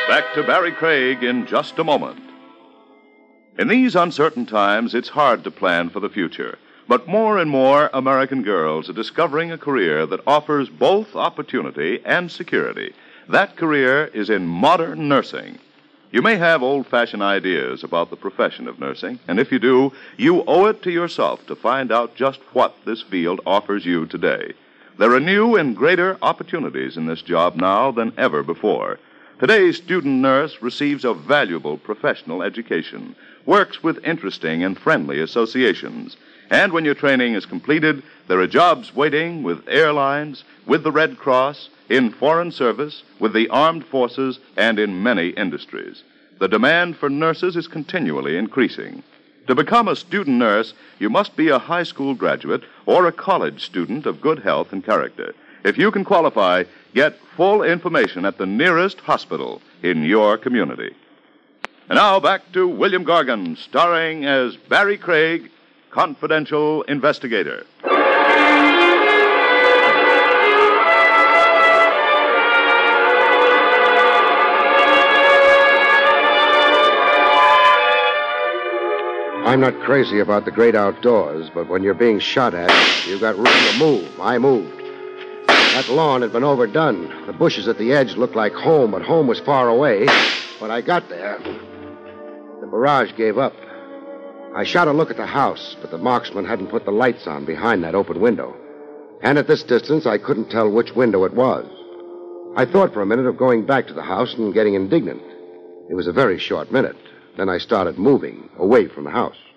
Back to Barry Craig in just a moment. In these uncertain times, it's hard to plan for the future. But more and more American girls are discovering a career that offers both opportunity and security. That career is in modern nursing. You may have old-fashioned ideas about the profession of nursing, and if you do, you owe it to yourself to find out just what this field offers you today. There are new and greater opportunities in this job now than ever before. Today's student nurse receives a valuable professional education, works with interesting and friendly associations. And when your training is completed, there are jobs waiting with airlines, with the Red Cross, in foreign service, with the armed forces, and in many industries. The demand for nurses is continually increasing. To become a student nurse, you must be a high school graduate or a college student of good health and character. If you can qualify, get full information at the nearest hospital in your community. And now back to William Gargan, starring as Barry Craig, confidential investigator. I'm not crazy about the great outdoors, but when you're being shot at, you've got room to move. I moved. That lawn had been overdone. The bushes at the edge looked like home, but home was far away. When I got there, the barrage gave up. I shot a look at the house, but the marksman hadn't put the lights on behind that open window. And at this distance, I couldn't tell which window it was. I thought for a minute of going back to the house and getting indignant. It was a very short minute. Then I started moving away from the house.